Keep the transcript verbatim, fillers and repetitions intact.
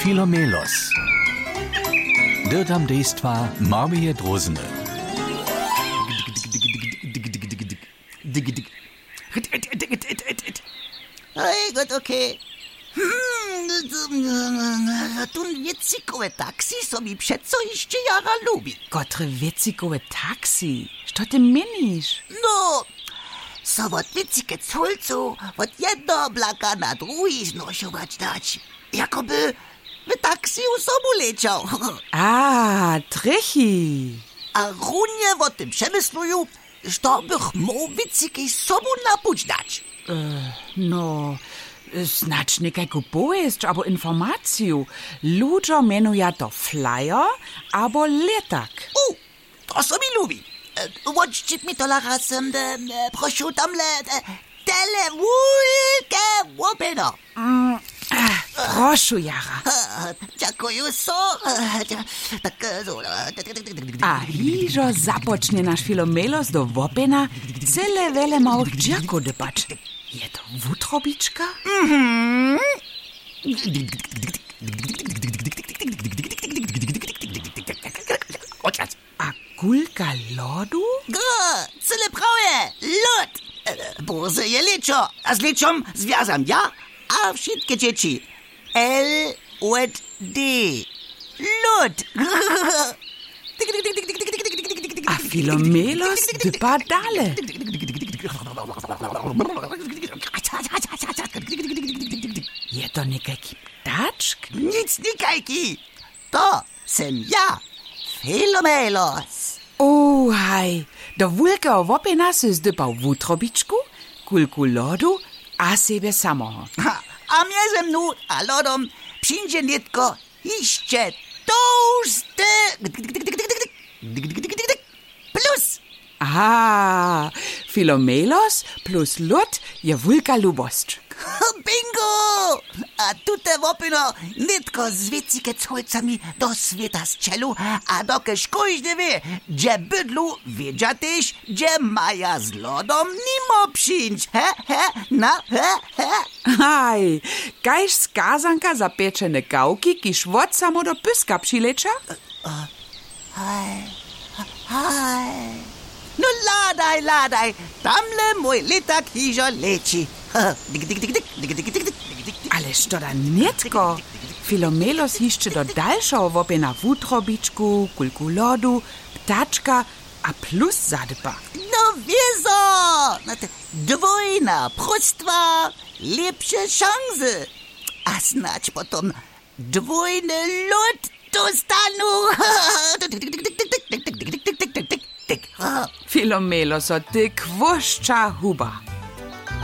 Filomelos. Dyrtam dejstva Marmije Drozene. Ej, gut, okay. Hmm, tun wiecikowe taksi so mi przeco jeszcze jara lubi. Kotre wiecikowe taksi? Što ty meniš? No, so wot wiecike culcu, wot jedno blaka na drugi znoszować dać. Jakoby w taksi u sobu leciał. A, trechi. A runie o tym przemysluju, što bych mógł wiecike sobu napuć dać. No, znać nekajku powieść albo informaciju. Ludzie menuja to flyer albo letak. U, to so mi lubi. Watchcie mi to razem, proszę tam le, tele wulke łopeno. Mm, ach, proszę, Jara. Dziękuję so. Tak, so. A hižo započne naš Filomelos do Wopena cele vele małych dżako dybać. Je to wutrobiczka? Mhm. A kulka lodu? Gro, cele prawie, lód. Boże je leczo, a z leczom związam ja, a wszystkie dzieci. L U D. Lód. A Filomelos dyba dale. Je to nekajki ptaczk? Nic nikajki. To sem ja, Filomelos. O, haj, do wulkeho Wopena se zdypał wutrobiczku, kulku lodu a sebe samoho. Ha, a mnie ze mną, a lodom, przyjdzie nitko, iście toasty. Plus. A, Filomelos plus lód je wulka lubost. Bingo! A tute wopino nitko z wiecike colcami do sveta sčelu, a dokež kožde wie, gdzie bydlu wiedzia też, gdzie maja z lodom nimo przyjść. He, he, na, he, he. Haj, kajž skazanka za pieczene gałki, kiż wod samo do pyska przylecza? Hej, hej. No ladaj, ladaj, tamle mój letak hižo leci. Ale što da netko? Filomelos hišće do dalšo Wopena wutrobiczku, kulku lodu, ptaczka a plus zadypa. No wieso! Dwójna prostwa, lepsze szanse. A snać potom dwójny lód dostanu. Filomelos, o ty kwoszcza huba.